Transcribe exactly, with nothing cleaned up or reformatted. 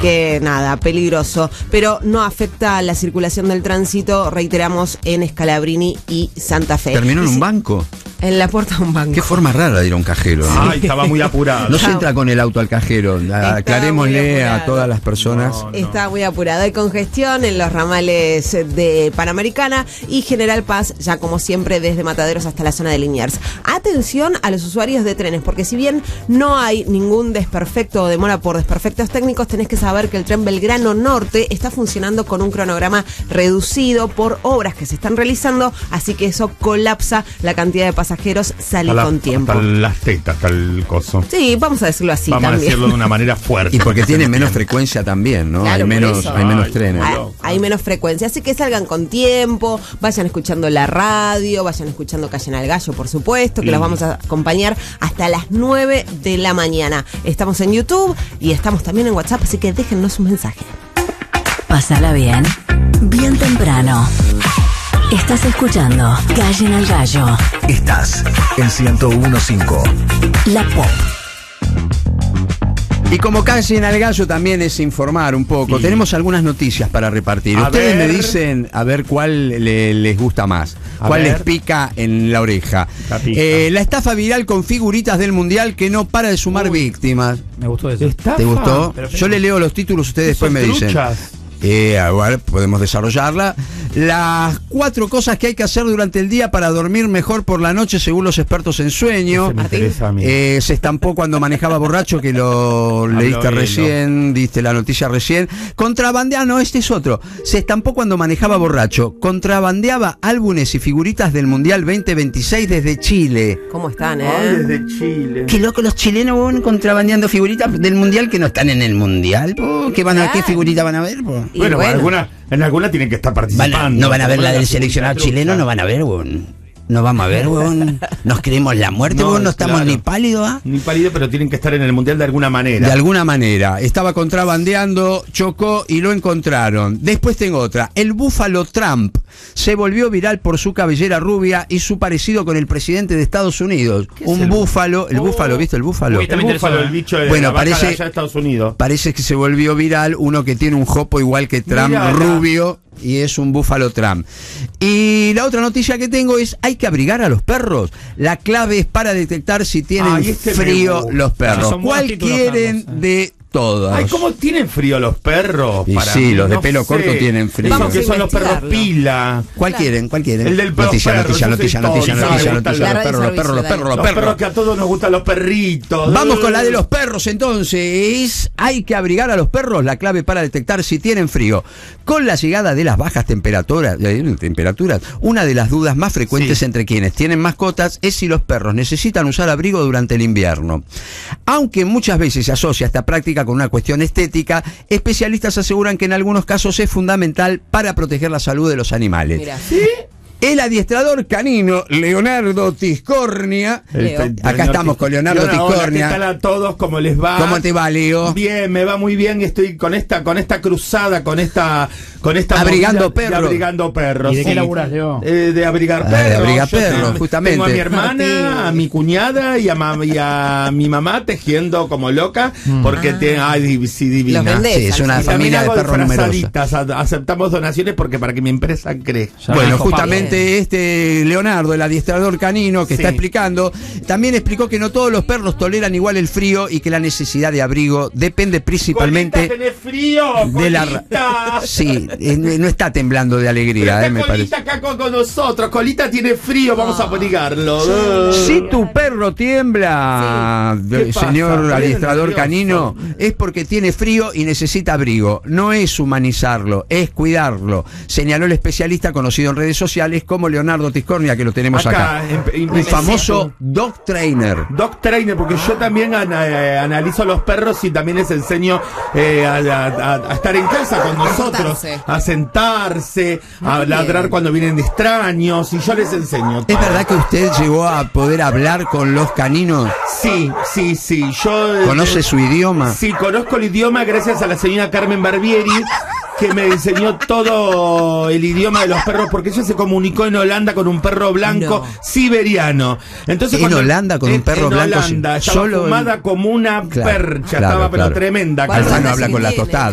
que nada, peligroso. Pero no afecta la circulación del tránsito, reiteramos, en Scalabrini y Santa Fe. ¿Terminó en un banco? En la puerta de un banco. Qué forma rara de ir a un cajero, ¿no? Ay, estaba muy apurado. No se entra con el auto al cajero. Aclarémosle a todas las personas. No, no. Está muy apurado. Hay congestión en los ramales de Panamericana y General Paz, ya como siempre, desde Mataderos hasta la zona de Liniers. Atención a los usuarios de trenes, porque si bien no hay ningún desperfecto o demora por desperfectos técnicos, tenés que saber que el tren Belgrano Norte está funcionando con un cronograma reducido por obras que se están realizando, así que eso colapsa la cantidad de pasajeros. Sale la, con tiempo. Hasta las tetas, hasta el coso. Sí, vamos a decirlo así. Vamos también. a decirlo de una manera fuerte. Y porque tiene menos frecuencia también, ¿no? Claro, hay por menos, eso. hay menos Ay, trenes. Hay, hay menos frecuencia, así que salgan con tiempo, vayan escuchando la radio, vayan escuchando Callen al Gallo, por supuesto, que Sí. los vamos a acompañar hasta las nueve de la mañana. Estamos en YouTube y estamos también en WhatsApp, así que déjennos un mensaje. Pásala bien, bien temprano. Estás escuchando Callen al Gallo. Estás en ciento uno punto cinco. La Pop. Y como Callen al Gallo también es informar un poco, Sí. tenemos algunas noticias para repartir. A Ustedes ver. me dicen a ver cuál le- les gusta más, A cuál ver. les pica en la oreja. La pica. Eh, la estafa viral con figuritas del Mundial que no para de sumar Uy. víctimas. Me gustó eso. ¿Estafa? ¿Te gustó? Pero- Yo le leo los títulos, ustedes después me Esos dicen. truchas. Eh, igual podemos desarrollarla. Las cuatro cosas que hay que hacer durante el día para dormir mejor por la noche, según los expertos en sueño. Ese me interesa a mí. Eh, se estampó cuando manejaba borracho, que lo leíste Hilo. recién, diste la noticia recién. Contrabandeaba, no, este es otro. Se estampó cuando manejaba borracho. Contrabandeaba álbumes y figuritas del Mundial veinte veintiséis desde Chile. ¿Cómo están, eh? Ay, desde Chile. Qué loco los chilenos van contrabandeando figuritas del Mundial que no están en el Mundial, po. ¿Qué van a, qué Claro. figurita van a ver, po? Y Bueno, bueno. Alguna, en alguna tienen que estar Van participando. a- no van a ver la del Alguna seleccionado trucha. chileno, no van a ver, weón. No vamos a ver, weón. Nos creemos la muerte, No, weón. No estamos claro. ni pálidos, ¿ah? Ni pálido, pero tienen que estar en el mundial de alguna manera. De alguna manera. Estaba contrabandeando, chocó y lo encontraron. Después tengo otra. El búfalo Trump se volvió viral por su cabellera rubia y su parecido con el presidente de Estados Unidos. Un el búfalo, el Oh. búfalo, ¿viste el búfalo? Uy, el También búfalo, interesó, el bicho de Bueno, la vaca parece- de allá de Estados Unidos. Parece que se volvió viral uno que tiene un jopo igual que Trump, Mirá, rubio, y es un búfalo Trump. Y la otra noticia que tengo es, hay que abrigar a los perros. La clave es para detectar si tienen Ay, este me frío gusta. los perros. Son buenos ¿Cuál títulos, quieren Carlos, eh. de todos? Ay, ¿cómo tienen frío los perros? Y Para sí, mí, los de no pelo sé. corto tienen frío. Esos Vamos que a son los perros investigarlo. pila. ¿Cuál Claro. quieren? ¿Cuál quieren? El del perro noticia, perro, noticia, yo noticia, soy noticia, todo, noticia, me noticia, gusta los el- perros, los perros, los perros, los Los perros perros. que a todos nos gustan los perritos. Vamos con la de los perros entonces. Hay que abrigar a los perros, la clave para detectar si tienen frío. Con la llegada de las bajas temperaturas, eh, temperaturas una de las dudas más frecuentes Sí. entre quienes tienen mascotas es si los perros necesitan usar abrigo durante el invierno. Aunque muchas veces se asocia esta práctica con una cuestión estética, especialistas aseguran que en algunos casos es fundamental para proteger la salud de los animales. Mira. El adiestrador canino Leonardo Tiscornia. Leo. Acá estamos con Leonardo Hola, hola, Tiscornia. ¿qué tal a todos? ¿Cómo les va? ¿Cómo te va, Leo? Bien, me va muy bien. Estoy con esta, con esta cruzada, con esta, con esta Abrigando movida de perros. abrigando perros. ¿Y de qué sí. laburás, Leo? Eh, de abrigar Ah, perros. de abrigar Yo perros, tengo- justamente. Tengo a mi hermana, a mi cuñada y a, ma- y a mi mamá tejiendo como loca porque te, ay, sí, divina. Los vendés. Sí, es una Y también familia de hago perros numerosa. disfrazaditas, a- aceptamos donaciones porque para que mi empresa crezca. Bueno, Copado. justamente este Leonardo, el adiestrador canino que Sí. está explicando, también explicó que no todos los perros toleran igual el frío y que la necesidad de abrigo depende principalmente Colita, ¿tenés frío? de la... Colita. Sí, eh, no está temblando de Pero alegría, está eh, me Colita parece. acá con, con nosotros. Colita tiene frío, vamos a abrigarlo. Si tu perro tiembla, Sí. de- ¿Qué pasa? señor Está bien adiestrador nervioso. canino, es porque tiene frío y necesita abrigo. No es humanizarlo, es cuidarlo, señaló el especialista conocido en redes sociales como Leonardo Tiscornia, que lo tenemos acá. Acá, en- en- Un en- famoso dog trainer. Dog trainer, porque yo también ana- eh, analizo los perros y también les enseño eh, a, a- a- a estar en casa con nosotros, sentarse. a sentarse, a Muy ladrar bien. cuando vienen de extraños, y yo les enseño. ¿Es verdad que usted llegó a poder hablar con los caninos? Sí, sí, sí. Yo eh, ¿Conoce su idioma? Sí, conozco el idioma gracias a la señora Carmen Barbieri, que me enseñó todo el idioma de los perros, porque ella se comunicó en Holanda con un perro blanco No. siberiano. Entonces, ¿En cuando- Holanda con un en- perro en blanco? Holanda, Sí. estaba Solo en- fumada como una Claro, percha, claro, estaba pero claro. tremenda. ¿Cuál Alfano Holanda habla sí con la tiene? tostada.